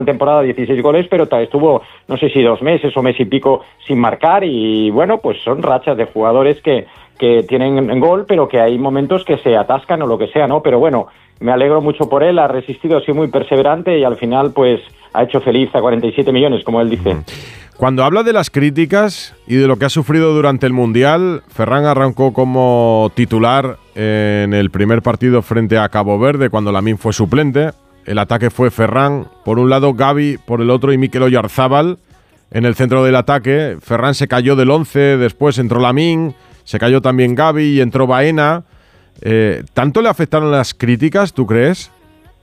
temporada 16 goles, pero estuvo, no sé si 2 meses o mes y pico sin marcar, y bueno, pues son rachas de jugadores que tienen gol, pero que hay momentos que se atascan o lo que sea, ¿no? Pero bueno, me alegro mucho por él, ha resistido, ha sido muy perseverante y al final pues ha hecho feliz a 47 millones, como él dice. Cuando habla de las críticas y de lo que ha sufrido durante el Mundial, Ferran arrancó como titular en el primer partido frente a Cabo Verde, cuando Lamine fue suplente. El ataque fue Ferran, por un lado Gavi, por el otro y Mikel Oyarzabal en el centro del ataque. Ferran se cayó del 11, después entró Lamine, se cayó también Gavi y entró Baena. ¿Tanto le afectaron las críticas, tú crees?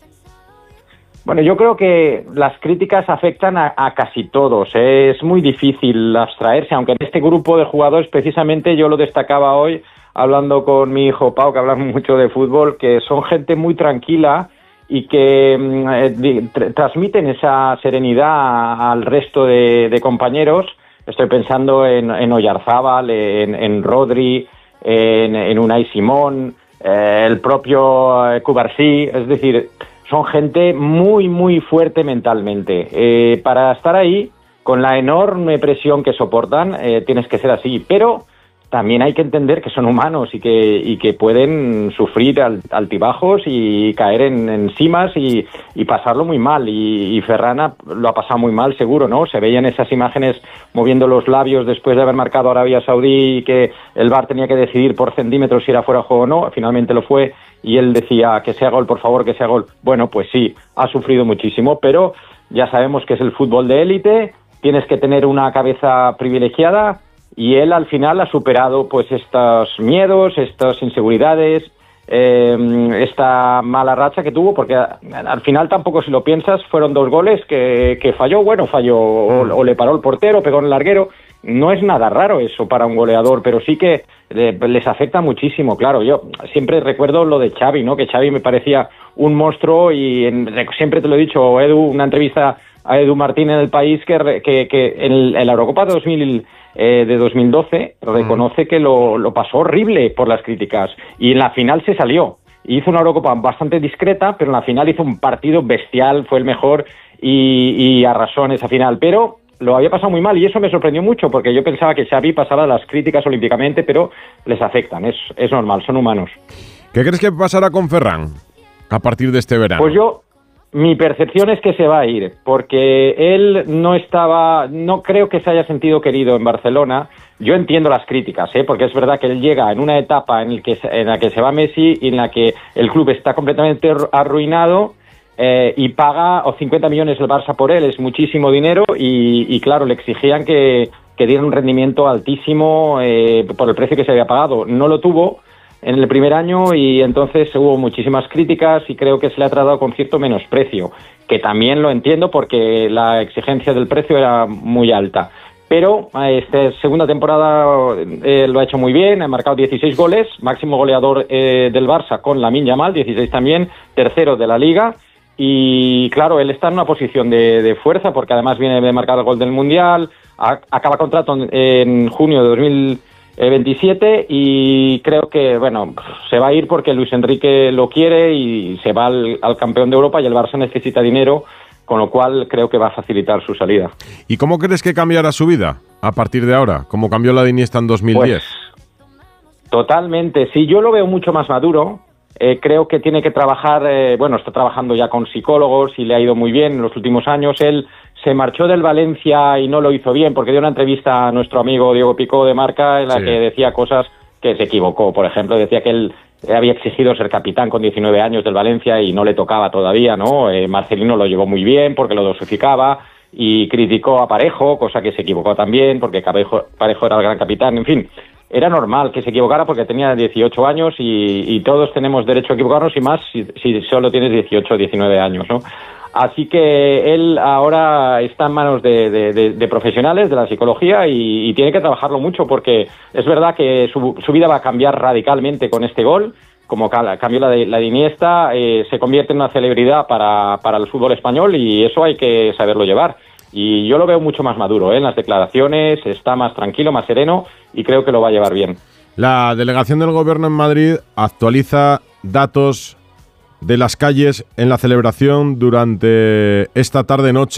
Bueno, yo creo que las críticas afectan a casi todos. Es muy difícil abstraerse, aunque en este grupo de jugadores precisamente yo lo destacaba hoy hablando con mi hijo Pau, que hablamos mucho de fútbol, que son gente muy tranquila y que transmiten esa serenidad al resto de compañeros. Estoy pensando en Oyarzabal, en Rodri, en Unai Simón, el propio Cubarsí. Es decir, son gente muy, muy fuerte mentalmente. Para estar ahí, con la enorme presión que soportan, tienes que ser así. Pero también hay que entender que son humanos y que pueden sufrir altibajos y caer en cimas y pasarlo muy mal. Y Ferran lo ha pasado muy mal, seguro, ¿no? Se veían esas imágenes moviendo los labios después de haber marcado Arabia Saudí y que el VAR tenía que decidir por centímetros si era fuera de juego o no. Finalmente lo fue y él decía que sea gol, por favor, que sea gol. Bueno, pues sí, ha sufrido muchísimo, pero ya sabemos que es el fútbol de élite, tienes que tener una cabeza privilegiada. Y él al final ha superado pues estos miedos, estas inseguridades, esta mala racha que tuvo, porque al final tampoco, si lo piensas, fueron 2 goles que falló, o le paró el portero, pegó en el larguero. No es nada raro eso para un goleador, pero sí que les afecta muchísimo, claro. Yo siempre recuerdo lo de Xavi, ¿no? Que Xavi me parecía un monstruo y siempre te lo he dicho, Edu, una entrevista a Edu Martín en El País, que en la Eurocopa de 2012 reconoce que lo pasó horrible por las críticas y en la final se salió. Hizo una Eurocopa bastante discreta, pero en la final hizo un partido bestial, fue el mejor y arrasó en esa final. Pero lo había pasado muy mal y eso me sorprendió mucho porque yo pensaba que Xavi pasaba las críticas olímpicamente, pero les afectan, es normal, son humanos. ¿Qué crees que pasará con Ferran a partir de este verano? Pues mi percepción es que se va a ir, porque él no creo que se haya sentido querido en Barcelona. Yo entiendo las críticas, porque es verdad que él llega en una etapa en la que se va Messi y en la que el club está completamente arruinado y paga 50 millones el Barça por él, es muchísimo dinero y claro, le exigían que diera un rendimiento altísimo por el precio que se había pagado. No lo tuvo en el primer año y entonces hubo muchísimas críticas y creo que se le ha tratado con cierto menosprecio, que también lo entiendo porque la exigencia del precio era muy alta. Pero esta segunda temporada lo ha hecho muy bien, ha marcado 16 goles, máximo goleador del Barça con Lamine Yamal, 16 también, tercero de la Liga. Y claro, él está en una posición de fuerza porque además viene de marcar el gol del Mundial, acaba contrato en junio de 2027 y creo que se va a ir porque Luis Enrique lo quiere y se va al campeón de Europa y el Barça necesita dinero, con lo cual creo que va a facilitar su salida. ¿Y cómo crees que cambiará su vida a partir de ahora? ¿Cómo cambió la de Iniesta en 2010? Pues, totalmente, sí, yo lo veo mucho más maduro. Creo que tiene que trabajar, está trabajando ya con psicólogos y le ha ido muy bien en los últimos años. Él se marchó del Valencia y no lo hizo bien porque dio una entrevista a nuestro amigo Diego Picó de Marca en la que decía cosas que se equivocó. Por ejemplo, decía que él había exigido ser capitán con 19 años del Valencia y no le tocaba todavía, ¿no? Marcelino lo llevó muy bien porque lo dosificaba y criticó a Parejo, cosa que se equivocó también porque Parejo era el gran capitán, en fin. Era normal que se equivocara porque tenía 18 años y todos tenemos derecho a equivocarnos y más si solo tienes 18 o 19 años, ¿no? Así que él ahora está en manos de profesionales de la psicología y tiene que trabajarlo mucho porque es verdad que su vida va a cambiar radicalmente con este gol, como cambió la de Iniesta, se convierte en una celebridad para el fútbol español y eso hay que saberlo llevar. Y yo lo veo mucho más maduro, en las declaraciones, está más tranquilo, más sereno y creo que lo va a llevar bien. La delegación del Gobierno en Madrid actualiza datos de las calles en la celebración durante esta tarde-noche